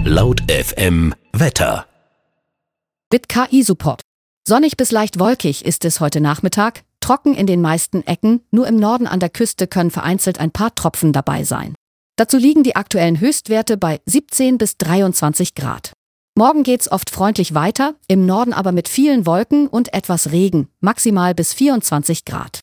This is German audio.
Laut FM Wetter. Mit KI-Support. Sonnig bis leicht wolkig ist es heute Nachmittag, trocken in den meisten Ecken, nur im Norden an der Küste können vereinzelt ein paar Tropfen dabei sein. Dazu liegen die aktuellen Höchstwerte bei 17 bis 23 Grad. Morgen geht's oft freundlich weiter, im Norden aber mit vielen Wolken und etwas Regen, maximal bis 24 Grad.